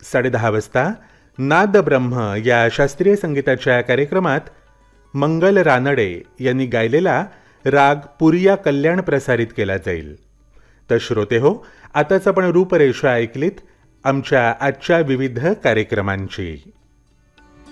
10:30 वाजता नाद ब्रह्म या शास्त्रीय संगीताच्या कार्यक्रमात मंगल रानडे यांनी गायलेला राग पुरिया कल्याण प्रसारित केला जाईल. तर श्रोते हो, आताच आपण रूपरेषा ऐकलीत आमच्या आजच्या विविध कार्यक्रमांची.